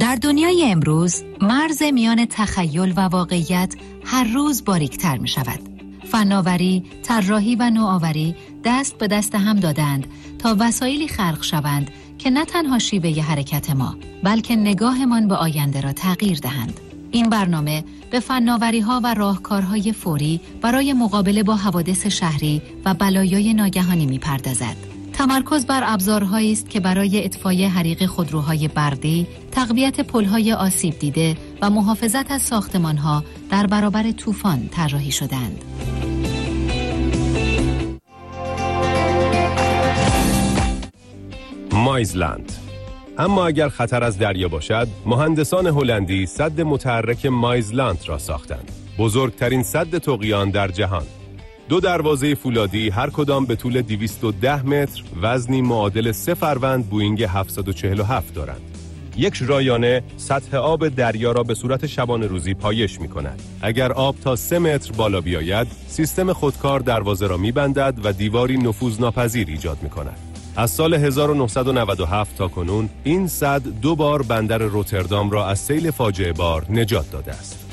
در دنیای امروز مرز میان تخیل و واقعیت هر روز باریک‌تر می شود. فناوری، طراحی و نوآوری دست به دست هم دادند تا وسایلی خلق شوند که نه تنها شیوه حرکت ما بلکه نگاهمان به آینده را تغییر دهند. این برنامه به فناوری‌ها و راهکارهای فوری برای مقابله با حوادث شهری و بلایای ناگهانی می‌پردازد. تمرکز بر ابزارهایی است که برای اطفای حریق خودروهای برقی، تقویت پل‌های آسیب دیده و محافظت از ساختمان‌ها در برابر طوفان طراحی شدند. مایزلند. اما اگر خطر از دریا باشد، مهندسان هلندی سد متحرک مایزلند را ساختند. بزرگترین سد طغیان در جهان. 2 دروازه فولادی هر کدام به طول 210 متر، وزنی معادل 3 فروند بوئینگ 747 دارند. یک رایانه سطح آب دریا را به صورت شبانه روزی پایش می کند. اگر آب تا 3 متر بالا بیاید، سیستم خودکار دروازه را می بندد و دیواری نفوذناپذیر ایجاد می کند. از سال 1997 تا کنون این سد 2 بار بندر روتردام را از سیل فاجعه بار نجات داده است.